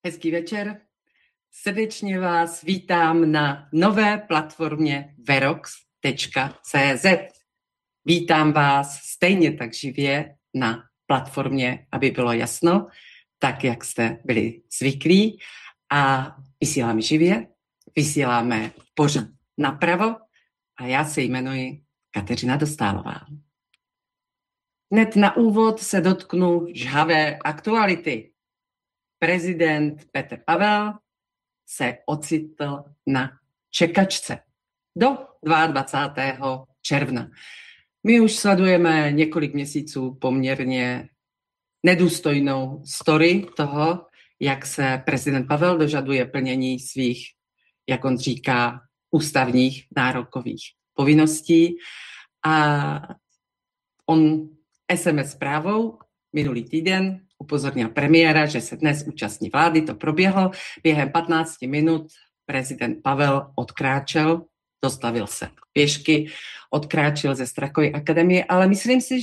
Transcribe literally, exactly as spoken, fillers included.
Hezký večer. Srdečně vás vítám na nové platformě verox tečka cé zet. Vítám vás stejně tak živě na platformě, aby bylo jasno, tak jak jste byli zvyklí. A vysíláme živě, vysíláme pořád napravo a já se jmenuji Kateřina Dostálová. Hned na úvod se dotknu žhavé aktuality. Prezident Petr Pavel se ocitl na čekačce do dvacátého druhého června. My už sledujeme několik měsíců poměrně nedůstojnou story toho, jak se prezident Pavel dožaduje plnění svých, jak on říká, ústavních nárokových povinností. A on es em es zprávou minulý týden upozornil premiéra, že se dnes účastní vlády, to proběhlo. Během patnácti minut prezident Pavel odkráčel, dostavil se pěšky, odkráčel ze Strakovy akademie, ale myslím si,